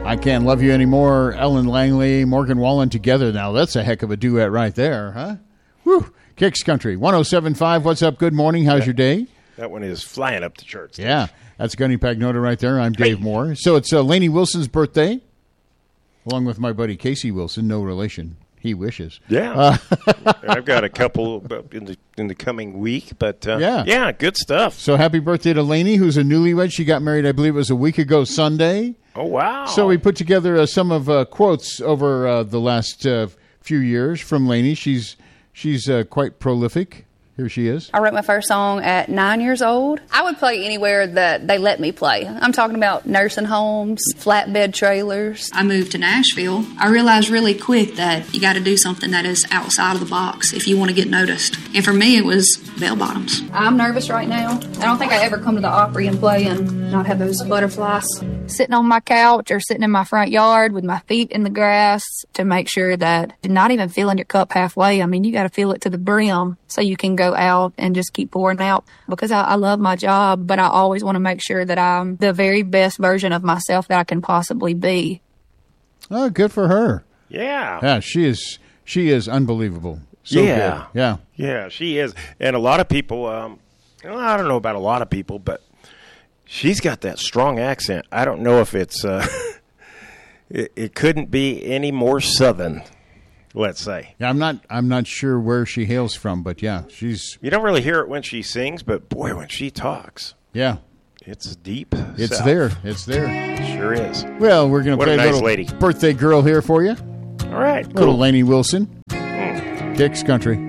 I Can't Love You Anymore. Ellen Langley, Morgan Wallen together. Now, that's a heck of a duet right there, huh? Whew. Kicks Country. 107.5. What's up? Good morning. How's your day? That one is flying up to church. Yeah. That's Gunny Pagnota right there. I'm Dave Moore. So it's Lainey Wilson's birthday, along with my buddy Casey Wilson. No relation. He wishes. Yeah. I've got a couple in the coming week, but yeah, good stuff. So happy birthday to Lainey, who's a newlywed. She got married, I believe it was a week ago Sunday. Oh, wow. So we put together some of quotes over the last few years from Lainey. She's quite prolific. Here she is. I wrote my first song at 9 years old. I would play anywhere that they let me play. I'm talking about nursing homes, flatbed trailers. I moved to Nashville. I realized really quick that you got to do something that is outside of the box if you want to get noticed. And for me, it was bell bottoms. I'm nervous right now. I don't think I ever come to the Opry and play and not have those butterflies. Sitting on my couch or sitting in my front yard with my feet in the grass to make sure that you're not even filling your cup halfway. I mean, you got to fill it to the brim so you can go out and just keep pouring out, because I love my job, but I always want to make sure that I'm the very best version of myself that I can possibly be. Oh, good for her. Yeah. Yeah, she is unbelievable. So yeah. Good. Yeah. Yeah, she is. And a lot of people, I don't know about a lot of people, but she's got that strong accent. I don't know if it's, it couldn't be any more Southern. Let's say. Yeah, I'm not sure where she hails from, but yeah, she's. You don't really hear it when she sings, but boy, when she talks, yeah, it's deep. It's South. there. It's there. It sure is. Well, we're going to play a nice little lady. Birthday girl here for you. All right, cool. Little Lainey Wilson. Kicks Country.